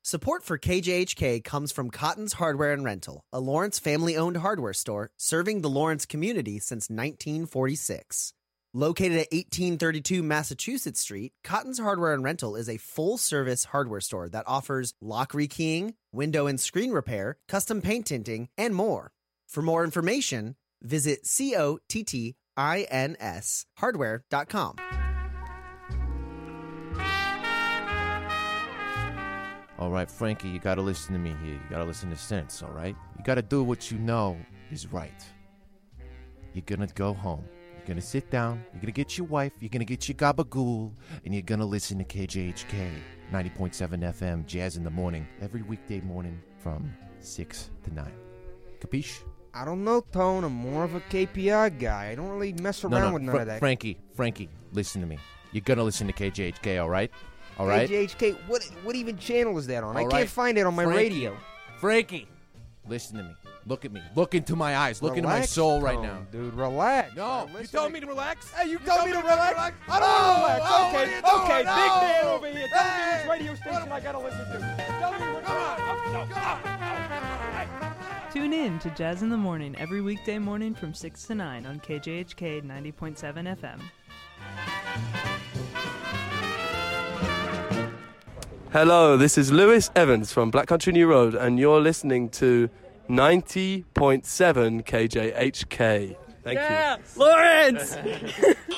Support for KJHK comes from Cotton's Hardware and Rental, a Lawrence family-owned hardware store serving the Lawrence community since 1946. Located at 1832 Massachusetts Street, Cotton's Hardware and Rental is a full-service hardware store that offers lock rekeying, window and screen repair, custom paint tinting, and more. For more information, visit COTTINS All right, Frankie, you got to listen to me here. You got to listen to sense, all right? You got to do what you know is right. You're going to go home. You're going to sit down. You're going to get your wife. You're going to get your gabagool. And you're going to listen to KJHK 90.7 FM, Jazz in the Morning, every weekday morning from 6 to 9. Capiche? I don't know, Tone. I'm more of a KPI guy. I don't really mess around with none of that. Frankie, listen to me. You're going to listen to KJHK, all right? All right? KJHK, what even channel is that on? All I can't find it on my radio. Frankie, listen to me. Look at me. Look into my eyes. Look into my soul right now. Dude, relax. No, you told me to relax? Hey, you told me to relax? I don't want to relax. Okay, big man over here. Tell me which radio station I got to listen to. Tell me which one. Tune in to Jazz in the Morning every weekday morning from 6 to 9 on KJHK 90.7 FM. Hello, this is Lewis Evans from Black Country New Road, and you're listening to 90.7 KJHK. Thank you. Lawrence!